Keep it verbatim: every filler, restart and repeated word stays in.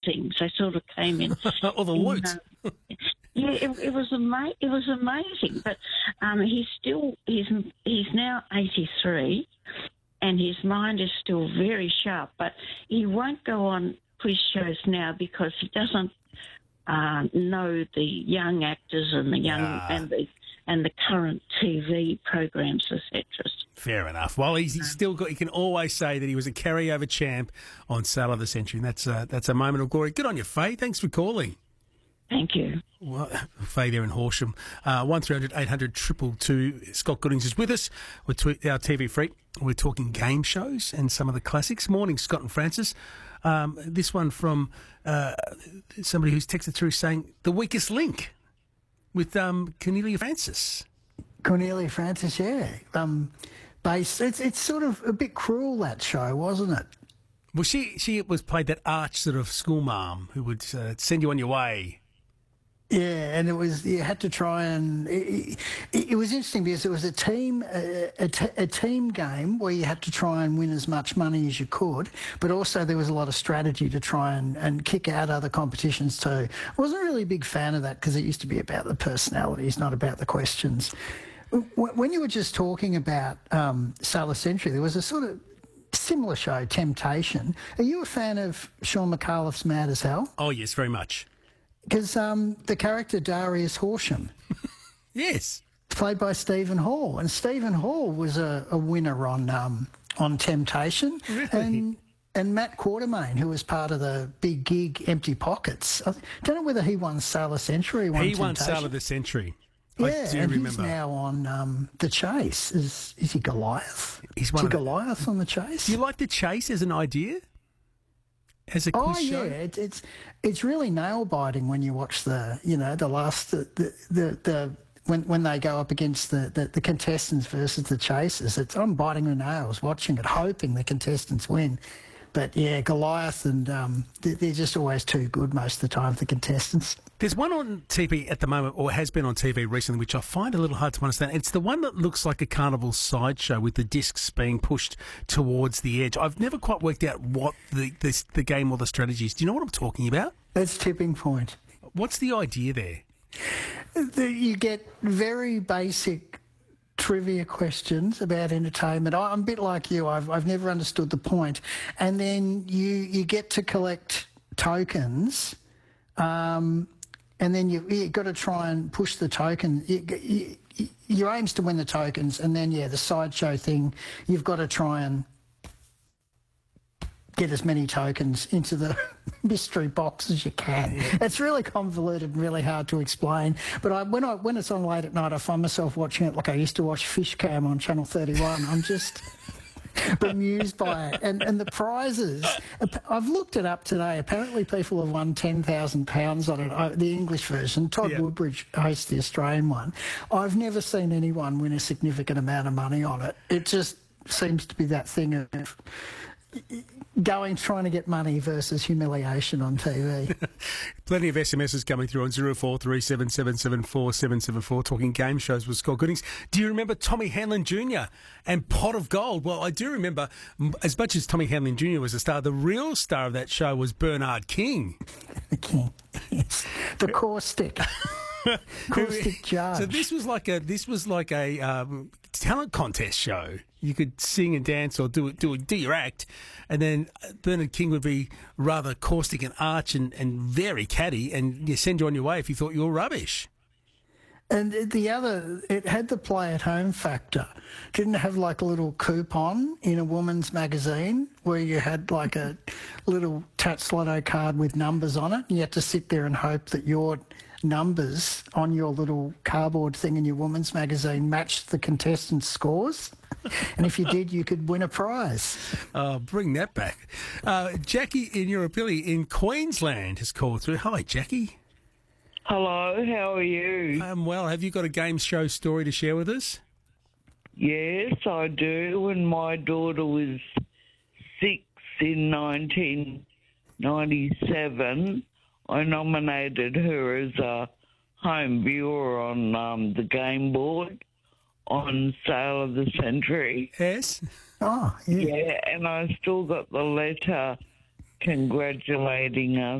things. They sort of came in. Or the in, loot. uh, yeah, it, it was ama- It was amazing. But um, he's still he's he's now eighty-three, and his mind is still very sharp. But he won't go on quiz shows now because he doesn't uh, know the young actors and the young Ah. and the and the current T V programs, et cetera. Fair enough. Well, he's, he's still got. He can always say that he was a carryover champ on Sale of the Century, and that's a, that's a moment of glory. Good on you, Faye. Thanks for calling. Thank you. Well, Faye there in Horsham. Uh, one three hundred eight hundred two two two. Scott Goodings is with us. We're tw- our T V freak. We're talking game shows and some of the classics. Morning, Scott and Francis. Um, this one from uh, somebody who's texted through saying The Weakest Link with um, Cornelia Francis. Cornelia Francis, yeah. Um, based, it's it's sort of a bit cruel, that show, wasn't it? Well, she she was played that arch sort of school mum who would uh, send you on your way. Yeah, and it was you had to try and it, it, it was interesting because it was a team a, a, t- a team game where you had to try and win as much money as you could, but also there was a lot of strategy to try and, and kick out other competitions too. I wasn't really a big fan of that because it used to be about the personalities, not about the questions. When you were just talking about um, Sale of Century, there was a sort of similar show, Temptation. Are you a fan of Sean McAuliffe's Mad as Hell? Oh, yes, very much. Because um, the character Darius Horsham, Yes. played by Stephen Hall, and Stephen Hall was a, a winner on um, on Temptation, Really? and and Matt Quartermain, who was part of the big gig Empty Pockets. I don't know whether he won Sale of Century. Or won He won Temptation. Sale of the Century. Yeah, I do and remember. he's now on um, The Chase. Is is he Goliath? He's is one he of the- Goliath on The Chase? Do you like The Chase as an idea? As a quiz Oh show? yeah, it, it's it's really nail biting when you watch the you know the last the the, the, the when when they go up against the, the, the contestants versus the chasers. It's I'm biting the nails watching it, hoping the contestants win. But yeah, Goliath and um, they- they're just always too good most of the time, the contestants. There's one on T V at the moment, or has been on T V recently, which I find a little hard to understand. It's the one that looks like a carnival sideshow with the discs being pushed towards the edge. I've never quite worked out what the the, the game or the strategy is. Do you know what I'm talking about? That's Tipping Point. What's the idea there? The- You get very basic trivia questions about entertainment. I- I'm a bit like you. I've I've never understood the point. And then you you get to collect tokens, um, and then you you got to try and push the token. You, you, your aim's to win the tokens, and then yeah, the sideshow thing. You've got to try and get as many tokens into the mystery box as you can. It's really convoluted and really hard to explain. But I, when I when it's on late at night, I find myself watching it like I used to watch Fish Cam on Channel thirty-one. I'm just bemused by it. And and the prizes, I've looked it up today. Apparently people have won ten thousand pounds on it, uh, the English version. Todd Yeah. Woodbridge hosts the Australian one. I've never seen anyone win a significant amount of money on it. It just seems to be that thing of going, trying to get money versus humiliation on T V. Plenty of S M Ses coming through on zero four three seven seven seven four seven seven four, talking game shows with Scott Goodings. Do you remember Tommy Hanlon Junior and Pot of Gold? Well, I do remember, m- as much as Tommy Hanlon Junior was a star, the real star of that show was Bernard King. The king. Yes. The caustic. Caustic judge. So this was like a this was like a um, talent contest show. You could sing and dance or do do do your act, and then Bernard King would be rather caustic and arch and, and very catty, and you send you on your way if you thought you were rubbish. And the other, it had the play at home factor. Didn't it have like a little coupon in a woman's magazine where you had like a little Tats Lotto card with numbers on it? You had to sit there and hope that your numbers on your little cardboard thing in your woman's magazine matched the contestants' scores. And if you did, you could win a prize. Oh, bring that back. Uh, Jackie in Europilly in Queensland has called through. Hi, Jackie. Hello, how are you? Um, well, have you got a game show story to share with us? Yes, I do. When my daughter was six in nineteen ninety-seven, I nominated her as a home viewer on um, the game board on Sale of the Century. Yes. Oh, yeah. Yeah, and I still got the letter congratulating us